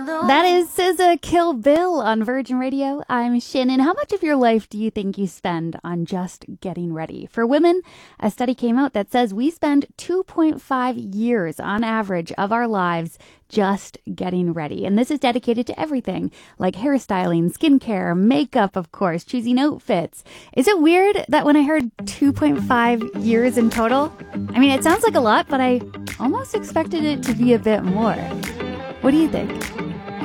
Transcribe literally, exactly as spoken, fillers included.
That is S Z A Kill Bill on Virgin Radio. I'm Shannon. How much of your life do you think you spend on just getting ready? For women, a study came out that says we spend two point five years on average of our lives just getting ready. And this is dedicated to everything like hairstyling, skincare, makeup, of course, choosing outfits. Is it weird that when I heard two point five years in total? I mean, it sounds like a lot, but I almost expected it to be a bit more. What do you think?